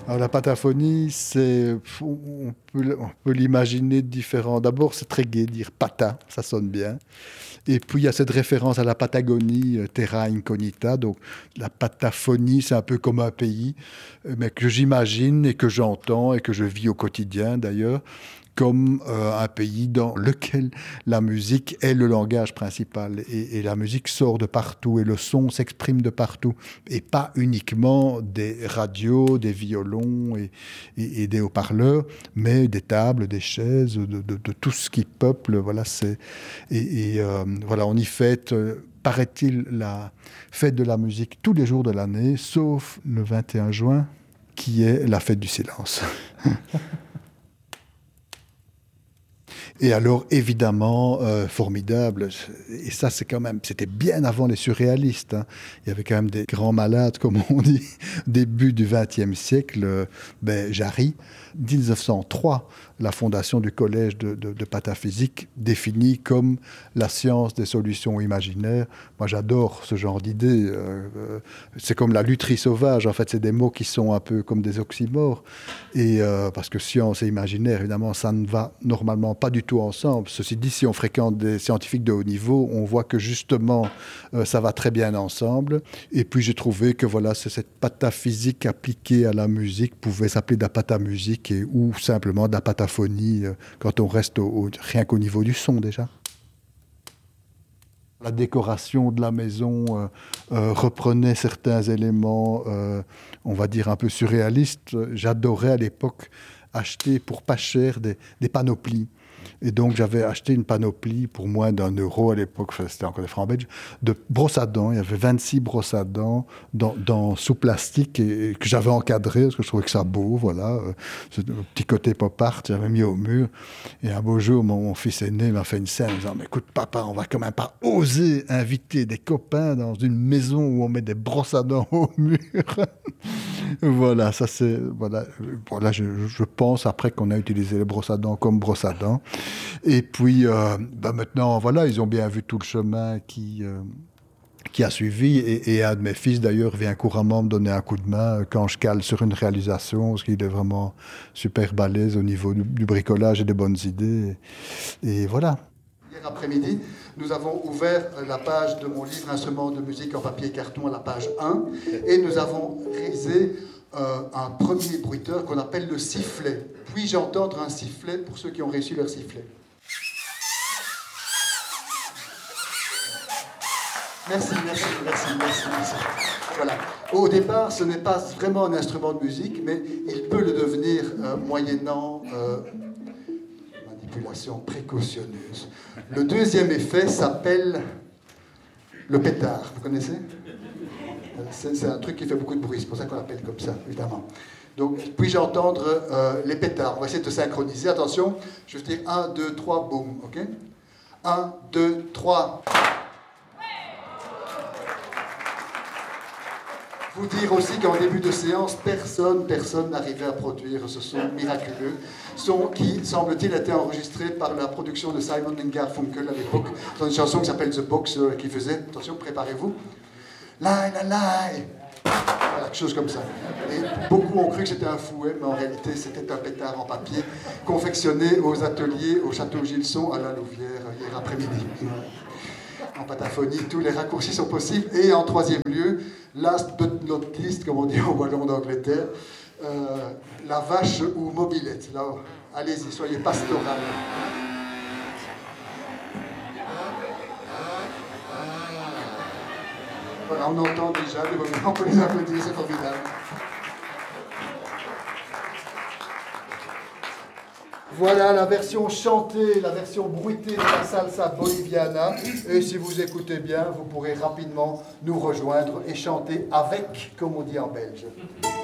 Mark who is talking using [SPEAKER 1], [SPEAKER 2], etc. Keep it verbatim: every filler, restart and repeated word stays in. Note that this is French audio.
[SPEAKER 1] Alors, la pataphonie, c'est, on peut, on peut l'imaginer différent. D'abord, c'est très gai, dire pata, ça sonne bien. Et puis, il y a cette référence à la Patagonie, euh, terra incognita. Donc, la pataphonie, c'est un peu comme un pays, euh, mais que j'imagine et que j'entends et que je vis au quotidien d'ailleurs, comme euh, un pays dans lequel la musique est le langage principal. Et, et la musique sort de partout et le son s'exprime de partout. Et pas uniquement des radios, des violons et, et, et des haut-parleurs, mais des tables, des chaises, de, de, de tout ce qui peuple. Voilà, c'est, et, et euh, voilà, on y fête, euh, paraît-il, la fête de la musique tous les jours de l'année, sauf le vingt et un juin, qui est la fête du silence. Et alors, évidemment, euh, formidable, et ça, c'est quand même, c'était bien avant les surréalistes, hein. Il y avait quand même des grands malades, comme on dit, début du vingtième siècle, euh, ben, Jarry. dix-neuf cent trois, la fondation du collège de, de, de pataphysique définie comme la science des solutions imaginaires. Moi, j'adore ce genre d'idée. Euh, euh, c'est comme la lutherie sauvage. En fait, c'est des mots qui sont un peu comme des oxymores. Et, euh, parce que science et imaginaire, évidemment, ça ne va normalement pas du tout ensemble. Ceci dit, si on fréquente des scientifiques de haut niveau, on voit que justement, euh, ça va très bien ensemble. Et puis, j'ai trouvé que voilà, c'est cette pataphysique appliquée à la musique pouvait s'appeler de la patamusique et, ou simplement de la pataphonie, euh, quand on reste au, au, rien qu'au niveau du son déjà. La décoration de la maison euh, euh, reprenait certains éléments, euh, on va dire un peu surréalistes. J'adorais à l'époque acheter pour pas cher des, des panoplies. Et donc, j'avais acheté une panoplie pour moins d'un euro à l'époque, c'était encore des francs belges, de brosses à dents. Il y avait vingt-six brosses à dents dans, dans, sous plastique et, et que j'avais encadré parce que je trouvais que ça beau, voilà. Ce petit côté pop art, j'avais mis au mur. Et un beau jour, mon, mon fils aîné m'a fait une scène en disant « Mais écoute, papa, on va quand même pas oser inviter des copains dans une maison où on met des brosses à dents au mur. » Voilà, ça c'est... Voilà, voilà je, je pense, après qu'on a utilisé les brosses à dents comme brosses à dents. Et puis, euh, ben maintenant, voilà, ils ont bien vu tout le chemin qui, euh, qui a suivi. Et, et un de mes fils, d'ailleurs, vient couramment me donner un coup de main quand je cale sur une réalisation, parce qu'il est vraiment super balèze au niveau du, du bricolage et des bonnes idées. Et, et voilà.
[SPEAKER 2] Hier après-midi, nous avons ouvert la page de mon livre Instruments de musique en papier et carton à la page un. Et nous avons réalisé euh, un premier bruiteur qu'on appelle le sifflet. Puis-je entendre un sifflet pour ceux qui ont réussi leur sifflet? Merci, merci, merci, merci, merci. Voilà. Au départ, ce n'est pas vraiment un instrument de musique, mais il peut le devenir euh, moyennant euh, manipulation précautionneuse. Le deuxième effet s'appelle le pétard. Vous connaissez? c'est, c'est un truc qui fait beaucoup de bruit, c'est pour ça qu'on l'appelle comme ça, évidemment. Donc, puis-je entendre euh, les pétards? On va essayer de synchroniser. Attention, je vais dire un, deux, trois, boum, ok? un, deux, trois. Vous dire aussi qu'en début de séance, personne, personne n'arrivait à produire ce son miraculeux. Son qui, semble-t-il, a été enregistré par la production de Simon and Garfunkel à l'époque, dans une chanson qui s'appelle The Boxer, qui faisait, attention, préparez-vous, la la la, voilà, quelque chose comme ça. Et beaucoup ont cru que c'était un fouet, mais en réalité, c'était un pétard en papier, confectionné aux ateliers au château Gilson à la Louvière hier après-midi. En pataphonie, tous les raccourcis sont possibles. Et en troisième lieu, last but not least, comme on dit au wallon d'Angleterre, euh, la vache ou mobilette. Là, allez-y, soyez pastoral. Voilà, on entend déjà, on peut les applaudir, c'est formidable. Voilà la version chantée, la version bruitée de la salsa boliviana. Et si vous écoutez bien, vous pourrez rapidement nous rejoindre et chanter avec, comme on dit en belge.